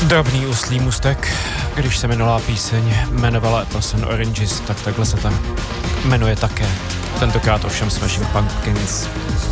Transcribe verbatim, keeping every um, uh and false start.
Drobný uslý mustek, když se minulá píseň jmenovala Apples and Oranges, tak takhle se ta jmenuje také. Tentokrát ovšem s vaším Pumpkins.